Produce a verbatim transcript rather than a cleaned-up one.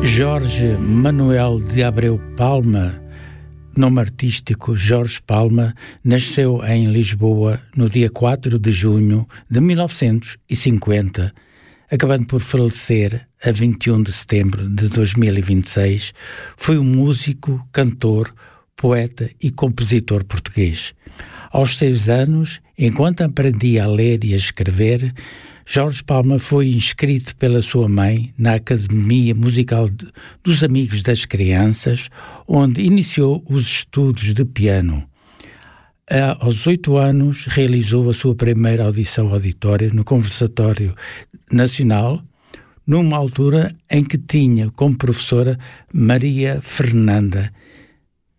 Jorge Manuel de Abreu Palma, nome artístico Jorge Palma, nasceu em Lisboa no dia quatro de junho de mil novecentos e cinquenta, acabando por falecer a vinte e um de setembro de dois mil e vinte e seis. Foi um músico, cantor, poeta e compositor português. Aos seis anos, enquanto aprendia a ler e a escrever, Jorge Palma foi inscrito pela sua mãe na Academia Musical de, dos Amigos das Crianças, onde iniciou os estudos de piano. Aos oito anos, realizou a sua primeira audição auditória no Conservatório Nacional, numa altura em que tinha como professora Maria Fernanda,